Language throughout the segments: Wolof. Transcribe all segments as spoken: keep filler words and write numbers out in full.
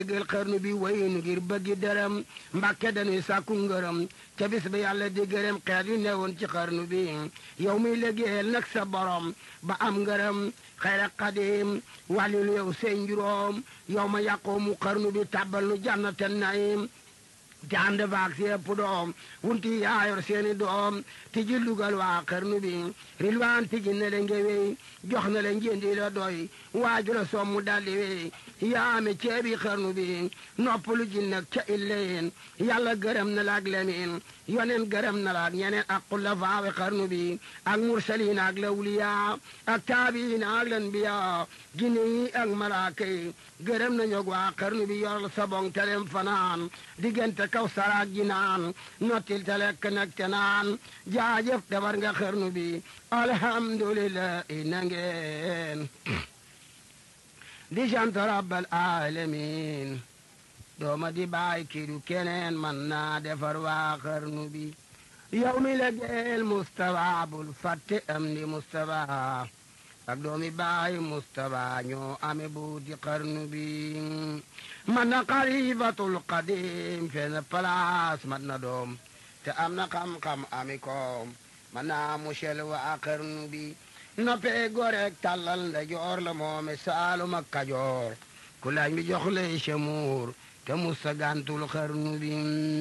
gël xarnu bi waynu ngir bëggi dërëm mbàkke dañuy sàkku ngërëm ca bis ba yàlla di gërëm xeet yu newoon ci xarnu bi yow muy liggéeyal nag sa borom ba am ngërëm xayra xadim wàllil yow seen juróom yow ma yàqoomu xarnu bi tàbbal nu jànnatan naim te ànd faak si ëpp doom wunti yaayor seeni doom ti ji lugal waa xarnu bi rilwaan ti ji ne le ngewey jox na le njëndi la doy waaju la sommu daldi wey yaame ceebi xarnu bi noppalu ji nag ca illeen yàlla gërëm na la ak lemin yonen gërëm na la ak ñeneen ak xulafaawe xarnu bi ak mursaliin ak lawliya ak taabiin ak lanbiya jinne yi ak malaaka yi gërëm na ñog waa xarnu bi yoral sabong telem fanaan diggante kaw saraak ji naan nottil te lekk nag te naan jaajëf defar nga xarnu bi alhamdulillah na ngeen di sant rabbal alamin dooma di baay kidu keneen man naa defar waa xarnu bi yow mi la geel Mustafa bul fàtte am di Mustafa ak doomi baay Mustafa ñoo ame buuti xarnu bi man na xalifatul qadim fenn place man na doom te am na xam-xam ami koom man naa musel waa xarnu bi noppee gorek tàllal nda joor la moome saalum ak kajoor ku laaj mi jox lay semuur te musa gantul xarnu bi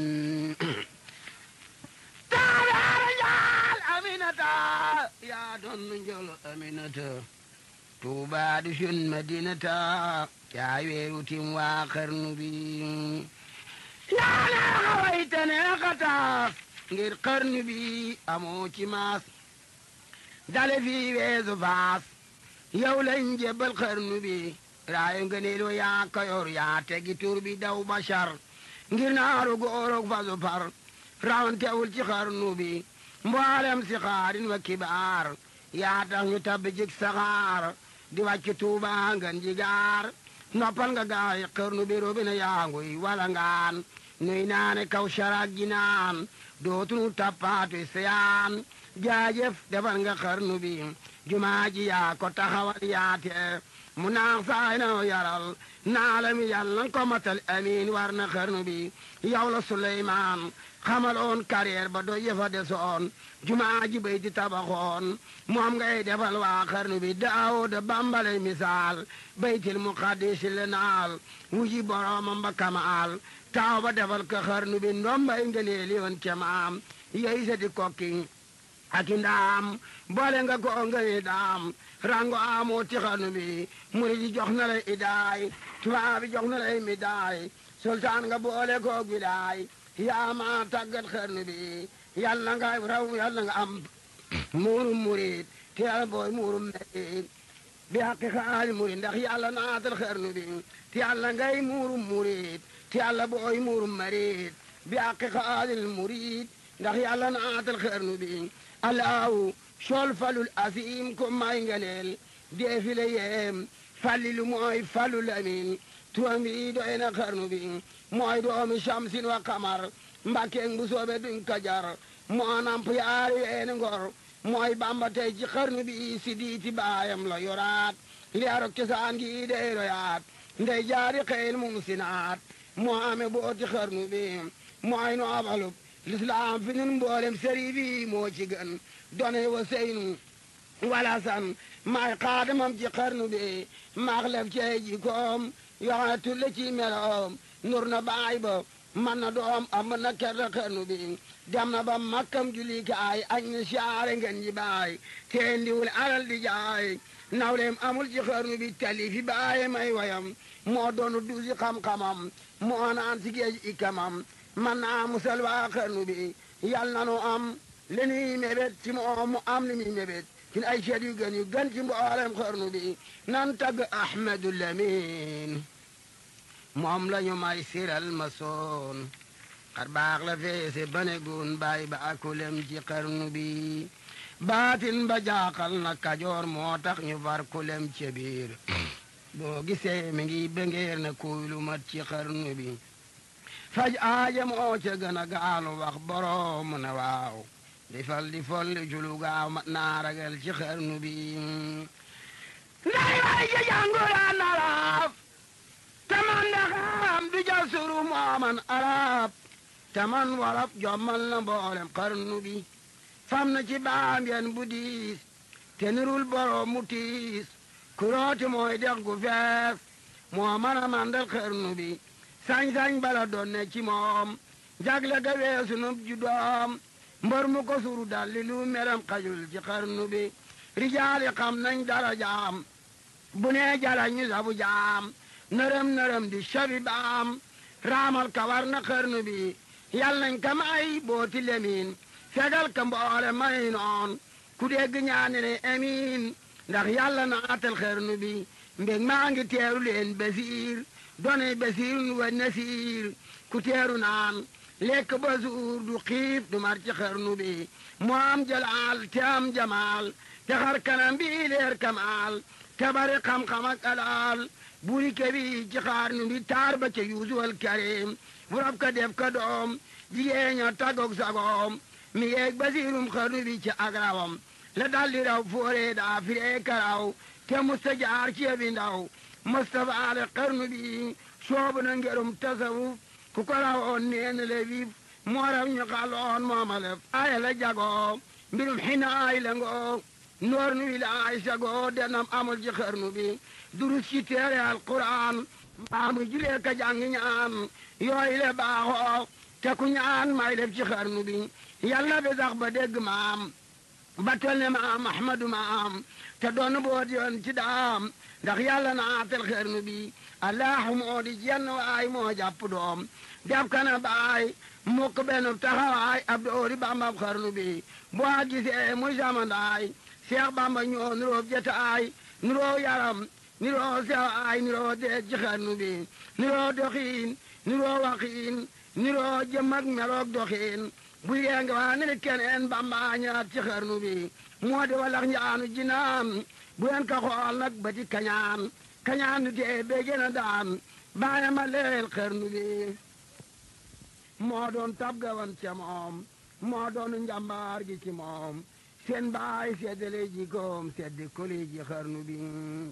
taalaara jaal aminata yaa doon njol aminata tuubaa di sun madinata yaa weeru tim waa xarnu bi yaa neexa wayte neexata ngir xarnu bi amoo ci maas dale fii weesu faas yow lañ jébbal xarnu bi raayu ngëneelu yaa kayor yaa tegi tur bi daw bashar ngir naaru góorog fasu far rawantewul ci xarnu bi mboolem si xaarin wa kibaar yaa tax ñu tabbi jik saxaar di wàcc tuuba ngan jigaar noppal nga gaay xarnu bi robina yaanguy wala ngaan nuy naane kaw sharak ji naan dootunu tappaatu siyaan jaajëf defal nga xarnu bi jumaa ji yaa ko taxawal yaate mu naax saay na yaral naalami yàlla ko matal amiin war na xarnu bi yow la Suleymaan xamaloon carrière ba do yëfa desoon jumaa ji bay di tabaxoon moom ngay defal waa xarnu bi Daawuda bambalay misaal baytil muqaddis le naal wuji boroomam ba kamaal taaw ba defal ko xarnu bi ndombay ngëneeli woon kemaam yey sa di kokki aki ndaam boole nga ko ngay daam rango amoo ci xarnu bi muri ji jox na lay idaay tubaab bi jox na lay midaay sultaan nga boole ko gidaay yaa ma tàggat xarnu bi yàlla nga raw yàlla nga am muurum murid te yàlla booy muurum murid bi haqi xaali murid ndax yàlla naatal xarnu bi te yàlla ngay muurum murid te yàlla booy muurum murid bi haqi xaalil murid ndax yàlla naatal xarnu bi alaaw sol falul asim ko may ngeneel deefile yeem fallilu mooy falul amin turam bi doy na xarnu bi mooy doomi shamsin wa kamar mbàkkeeng bu soobe duñ kajar moo namp yaari weeni ngor mooy bamba tey ci xarnu bi si diiti baayam la yoraat leerok cosaan gi dey royaat ndey jaari xeyl mum sinaat moo ame booti xarnu bi mooy no abalub lislaam fi nun mboolem sëriif yi moo ci gën done wa seynu wala san maay xaadamam ci xarnu bi maax lef cey ji koom yoxone tulle ci meloom nur na baay ba man na doom am na kerta xarnu bi dem na ba makkam julikaay añ na siyaare ngeen ji baay teen diwul alal di jaay nawleem amul ci xarnu bi tali fi baaye may wayam moo doonu duusi xam-xamam moo naan si géej ikamam man naa musal waa xarnu bi yal na nu am li nuy mébét ci moom mu am li muy mébét ci ay seet yu gën yu gën ci mboolem xarnu bi nan tagg Ahmadu Lamin moom la ñu may siral ma soon xar baax la feese bane gun baay ba akulem ci xarnu bi baatin ba jaaxal na kajoor moo tax ñu far kulem ci biir boo gisee mi ngi bengeer na kuy lu mat ci xarnu bi faj aaja moo ca gën a gaalu wax boroom ne waaw di fal di folli julu gaaw mat naa ragal ci xarnu bi nday way ja jàngura naraaf te man man arab taman wolof jommal na mboolem xarnu bi fam na ci baam yen bu diis te nirul boroom mu tiis kurooti mooy dex gu fees moo mën a mandal xarnu bi sañ-sañ bala doon ne ci moom jagle ga weesu nub ju doom mbër mu ko suru dalli lu meram xajul ci xarnu bi rijaali xam nañ dara jaam bu nee jala ñu sabu jaam nërëm nërëm di shabi baam raamal kawar na xarnu bi yal nañ ka may booti lemin fegal ka mboole may noon ku dégg ñaane ne amiin ndax yàlla naatal xarnu bi mbég maa ngi teeru leen basiir donay basiir nu wa nasiir ku teeru naan lekk ba suur du xiif du mar ci xarnu bi mu am jalaal te am jamaal te xar kanam bi leer kamaal te bari xam-xam ak alaal buri kebi ci xarnu bi taar ba ca yuusuwal karim bu rab ka def ka doom jigéen ña tagog sagoom mi yeeg basiirum xarnu bi ci agrawam la daldi raw foore daa firee karaw te musta jaar ci bi ndaw mustafa ale xarnu bi soobu na ngerum tasawuf ku ko rawoon neena le vif moo raw ñu xaloon moomalef aya la jagoo mbirum xinaay la ngoo noor nu wilaay sagoo denam amul ci xarnu bi durus ci teere alquran mbaamu julee ka jàngi ñaan yooyu le baaxoo te ku ñaan may def ci xarnu bi yàlla bi sax ba dégg maam ba tol ne maam ahmadu maam te doon boot yoon ci daam ndax yàlla naatal xarnu bi allahu moo di jenn waay moo jàpp doom def kana baay mukk benn taxawaay ab doori bambam xarnu bi bu a gisee muy samandaay seex bamba ñoo niroo jetaay niroo yaram niroo sewaay niroo deeg ci xarnu bi niroo doxiin niroo waxiin niroo jëm ak meloog doxiin bu yeenga waa niri keneen bamba ñaat ci xarnu bi moo di walax njaanu jinaan bu yen ka xool nag ba di kañaan kañaan du tee bee gën a daan baayam a leel xarnu bi moo doon tab gawan ca moom moo doon njambaar gi ci moom seen baay seddale jikoom seddi koli ji xarnu bi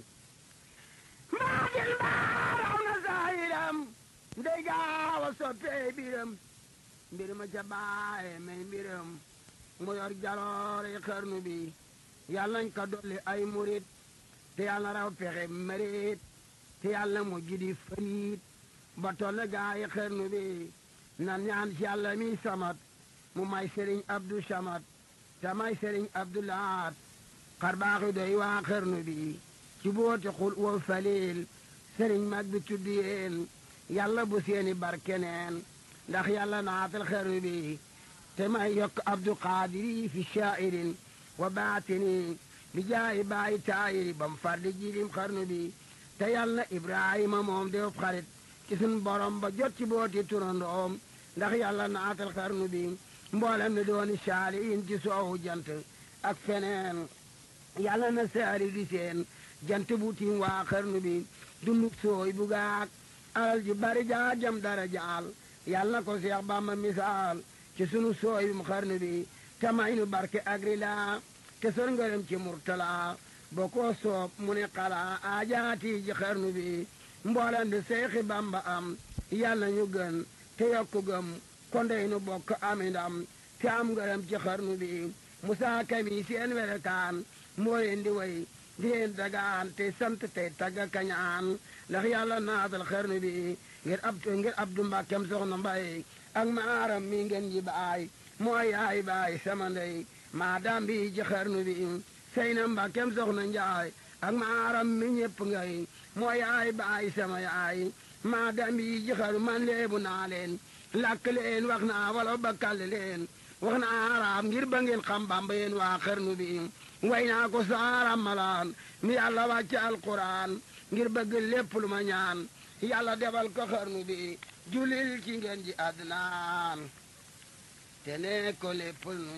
maa gil baaraw na saayiram ndey gaaw a soppee biram mbir ma ca baaye may mbiram mu yor jaloore xarnu bi yàlla nañ ko dolli ay murit te yàlla raw pexe marit te yàlla mu jidi fariit ba tolle gaayi xarnu bi nan ñaan ci yàlla mi samat mu may sëriñ abdu samat te may sëriñ abdu laat xar baaxi doy waa xarnu bi ci booti xul wa falil sëriñ mag bi tudd yeen yàlla bu seeni barkeneen ndax yàlla naatal xarnu bi te may yokk abdu qaadiri fi shaa'irin wa baatini bi jaayi baayi taayiri bam fardi jirim xarnu bi te yàlla ibrahima moom def xarit ci sun borom ba jot ci booti turandoom ndax yàlla naatal xarnu bi mboolem mi dooni saaliin ci soowu jant ak feneen yàlla na saari di seen jant bu tiim waa xarnu bi dunduk sooy bu gaak alal ji bari jaa jam dara jaal yàlla ko seex bamba misaal ci sunu sooy bum xarnu bi te may nu barke agri la te sor ngërëm ci murtala boo ko soob mu ne xala aajaati ji xarnu bi mboolem di seexi bamba am yàlla ñu gën te yokku gëm kondey nu bokk ami ndam te am ngërëm ci xarnu bi musaa kami seen welekaan moo leen di way di leen dagaan te sant tey tagga kañaan ndax yàlla naatal xarnu bi ngir ab ngir abdu mbàkkem soxna mbay ak maaram mi ngeen ji baay mooy yaay baay sama ndey maa daam bi ji xarnu bi sey na mbàkkem soxna njaay ak maaram mi ñëpp ngay mooy yaay baay sama yaay maa daam bi ji xarnu man leebu naa leen lakk leen wax naa wala bakkal leen wax naa araab ngir ba ngeen xam bamba yéen waa xarnu bi way naa ko saaram malaan mi yàlla wàcce alquran ngir bëgg lépp lu ma ñaan yàlla defal ko xarnu bi julil ci ngeen ji adnaan te ne ko lépp lu